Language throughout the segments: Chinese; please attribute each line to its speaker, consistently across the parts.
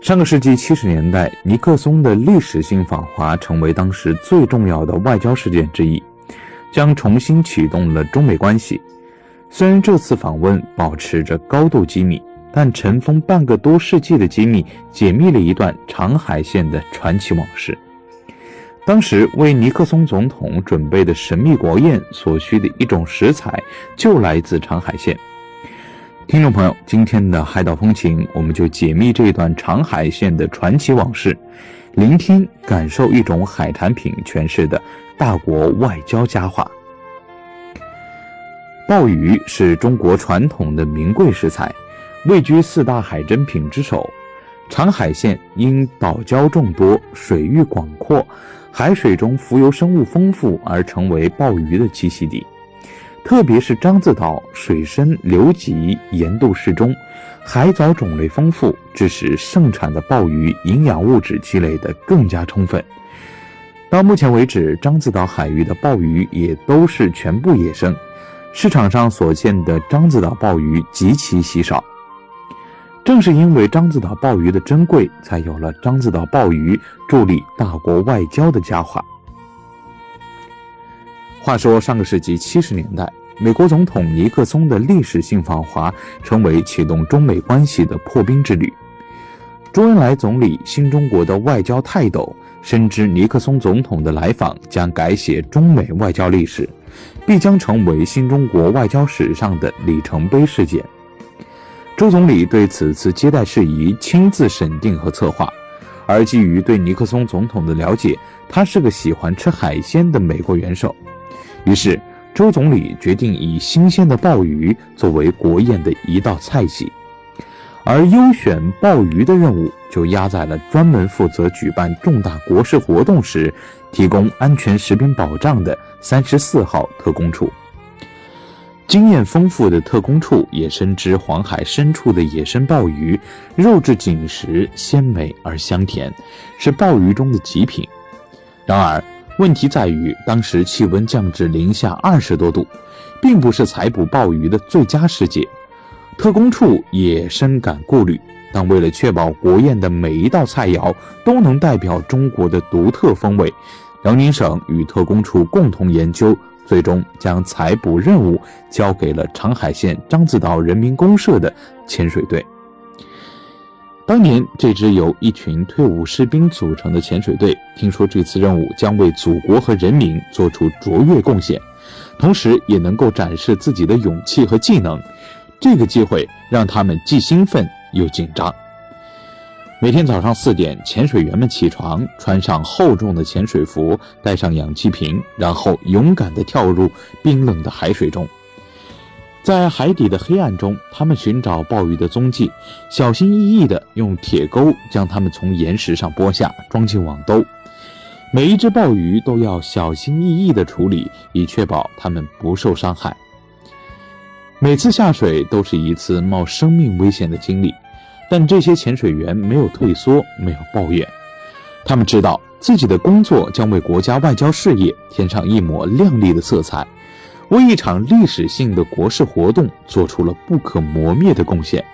Speaker 1: 上个世纪70年代，尼克松的历史性访华成为当时最重要的外交事件之一，将重新启动了中美关系。虽然这次访问保持着高度机密，但尘封半个多世纪的机密解密了一段长海线的传奇往事。当时为尼克松总统准备的神秘国宴所需的一种食材就来自长海线。听众朋友，今天的海岛风情，我们就解密这段长海线的传奇往事，聆听感受一种海产品诠释的大国外交佳话。鲍鱼是中国传统的名贵食材，位居4大海珍品之首。长海线因岛礁众多，水域广阔，海水中浮游生物丰富，而成为鲍鱼的栖息地。特别是獐子岛水深流急，盐度适中，海藻种类丰富，致使盛产的鲍鱼营养物质积累得更加充分。到目前为止，獐子岛海域的鲍鱼也都是全部野生，市场上所见的獐子岛鲍鱼极其稀少。正是因为獐子岛鲍鱼的珍贵，才有了獐子岛鲍鱼助力大国外交的佳话。话说上个世纪70年代，美国总统尼克松的历史性访华成为启动中美关系的破冰之旅。周恩来总理新中国的外交泰斗深知尼克松总统的来访将改写中美外交历史，必将成为新中国外交史上的里程碑事件。周总理对此次接待事宜亲自审定和策划，而基于对尼克松总统的了解，他是个喜欢吃海鲜的美国元首，于是周总理决定以新鲜的鲍鱼作为国宴的一道菜系，而优选鲍鱼的任务就压在了专门负责举办重大国事活动时提供安全食品保障的34号特工处。经验丰富的特工处也深知黄海深处的野生鲍鱼肉质紧实，鲜美而香甜，是鲍鱼中的极品。然而问题在于，当时气温降至-20多度，并不是采捕鲍鱼的最佳时节。特工处也深感顾虑，但为了确保国宴的每一道菜肴都能代表中国的独特风味，辽宁省与特工处共同研究，最终将采捕任务交给了长海县獐子岛人民公社的潜水队。当年这支由一群退伍士兵组成的潜水队，听说这次任务将为祖国和人民做出卓越贡献，同时也能够展示自己的勇气和技能。这个机会让他们既兴奋又紧张。每天早上4点，潜水员们起床，穿上厚重的潜水服，带上氧气瓶，然后勇敢地跳入冰冷的海水中。在海底的黑暗中，他们寻找鲍鱼的踪迹，小心翼翼地用铁钩将它们从岩石上拨下，装进网兜。每一只鲍鱼都要小心翼翼地处理，以确保它们不受伤害。每次下水都是一次冒生命危险的经历，但这些潜水员没有退缩，没有抱怨。他们知道自己的工作将为国家外交事业添上一抹亮丽的色彩，为一场历史性的国事活动做出了不可磨灭的贡献。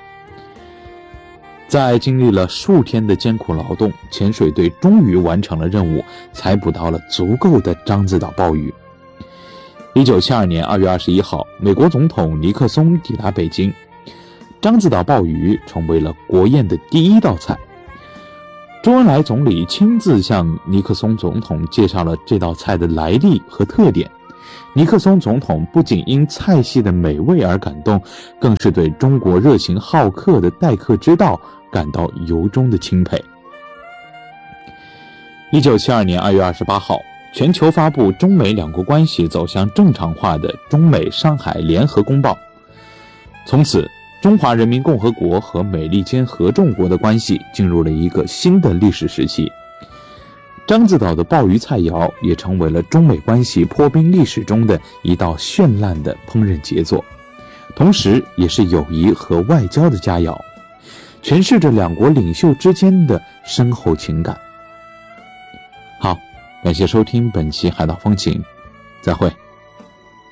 Speaker 1: 在经历了数天的艰苦劳动，潜水队终于完成了任务，采捕到了足够的獐子岛鲍鱼。1972年2月21号，美国总统尼克松抵达北京，獐子岛鲍鱼成为了国宴的第一道菜。周恩来总理亲自向尼克松总统介绍了这道菜的来历和特点。尼克松总统不仅因菜系的美味而感动，更是对中国热情好客的待客之道感到由衷的钦佩。1972年2月28号，全球发布中美两国关系走向正常化的中美上海联合公报。从此，中华人民共和国和美利坚合众国的关系进入了一个新的历史时期。獐子岛的鲍鱼菜肴也成为了中美关系破冰历史中的一道绚烂的烹饪杰作，同时也是友谊和外交的佳肴，诠释着两国领袖之间的深厚情感。好，感谢收听本期海岛风情，再会。